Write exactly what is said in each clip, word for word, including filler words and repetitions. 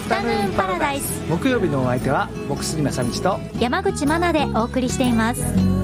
タヌーンパラダイス。 木曜日のお相手は僕杉正道と山口真奈でお送りしています。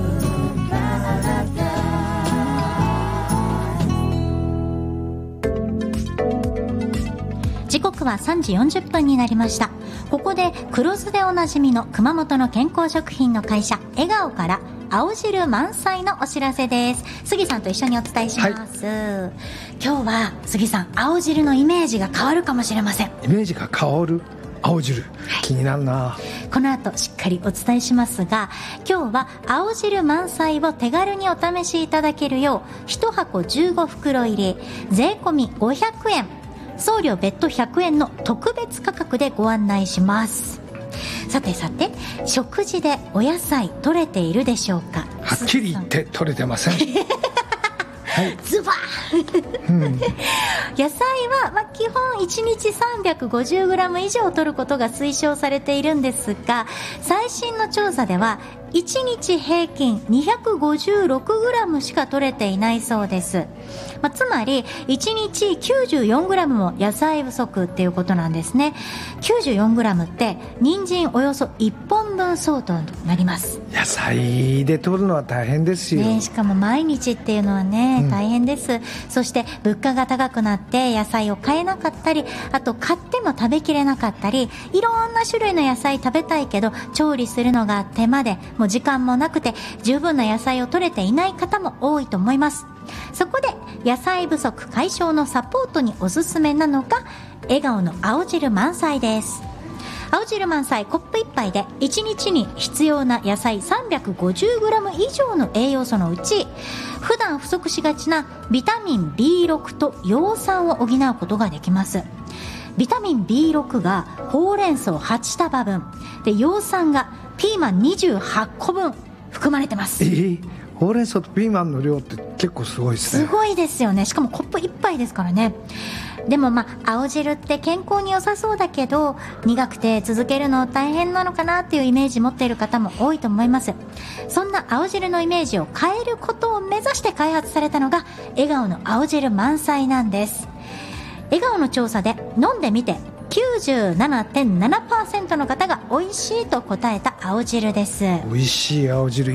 時刻はさんじよんじゅっぷんになりました。ここで黒酢でおなじみの熊本の健康食品の会社笑顔から青汁満載のお知らせです。杉さんと一緒にお伝えします、はい、今日は杉さん、青汁のイメージが変わるかもしれません。 イメージが変わる青汁、はい、気になるな。 この後しっかりお伝えしますが、今日は青汁満載を手軽にお試しいただけるよういちはこじゅうごふくろ入り税込みごひゃくえん、送料別途ひゃくえんの特別価格でご案内します。さてさて、食事でお野菜取れているでしょうか。 はっきり言って取れてませんはい、 ズバー、うん、野菜は、まあ、基本いちにちさんびゃくごじゅうグラム 以上取ることが推奨されているんですが、最新の調査ではいちにち平均にひゃくごじゅうろくグラム しか取れていないそうです。まあ、つまりいちにちきゅうじゅうよんグラム も野菜不足っていうことなんですね。きゅうじゅうよんグラム って人参およそいっぽんぶん相当となります。 野菜で取るのは大変ですよ、 ね、しかも毎日っていうのはね、うん、大変です。そして物価が高くなって野菜を買えなかったり、あと買っても食べきれなかったり、いろんな種類の野菜食べたいけど調理するのが手間でもう時間もなくて十分な野菜を取れていない方も多いと思います。そこで野菜不足解消のサポートにおすすめなのが笑顔の青汁満載です。青汁満載コップいっぱいでいちにちに必要な野菜 さんびゃくごじゅうグラム 以上の栄養素のうち、普段不足しがちなビタミン ビーろく と葉酸を補うことができます。ビタミン ビーろく がほうれん草はちたばぶんで、葉酸がピーマンにじゅうはっこぶん含まれてます。 えー、ほうれん草とピーマンの量って結構すごいですね。 すごいですよね。しかもコップいっぱいですからね。でもまあ青汁って健康に良さそうだけど苦くて続けるの大変なのかなっていうイメージ持っている方も多いと思います。そんな青汁のイメージを変えることを目指して開発されたのが笑顔の青汁満載なんです。笑顔の調査で飲んでみて きゅうじゅうななてんななパーセント の方が美味しいと答えた青汁です。 美味しい青汁